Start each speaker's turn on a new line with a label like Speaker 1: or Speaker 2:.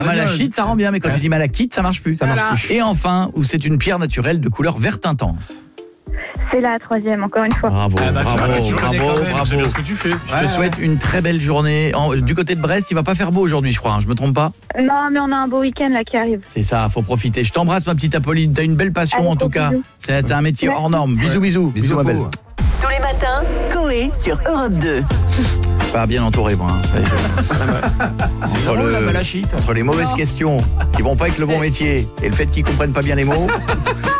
Speaker 1: Malachite, ça rend bien, mais quand tu dis malachite, ça marche plus.
Speaker 2: Ça marche plus.
Speaker 1: Et enfin, où c'est une pierre naturelle de couleur verte intense.
Speaker 3: C'est la troisième, encore une fois.
Speaker 1: Bravo,
Speaker 2: Tu connais quand même,
Speaker 4: C'est bien
Speaker 2: bravo.
Speaker 4: ce que tu fais.
Speaker 1: Je te souhaite une très belle journée. Du côté de Brest, il va pas faire beau aujourd'hui, je crois, je me trompe pas.
Speaker 3: Non, mais on a un beau week-end là qui arrive.
Speaker 1: C'est ça, faut profiter. Je t'embrasse, ma petite Apolline, t'as une belle passion
Speaker 3: Allez,
Speaker 1: en tout
Speaker 3: gros
Speaker 1: cas.
Speaker 3: bisous.
Speaker 1: C'est un métier hors norme. Bisous, ma belle.
Speaker 5: Tous les matins, Coé sur Europe 2.
Speaker 1: Pas bien entouré, moi.
Speaker 2: La malachite.
Speaker 1: Entre les mauvaises questions qui vont pas avec le bon métier et le fait qu'ils comprennent pas bien les mots,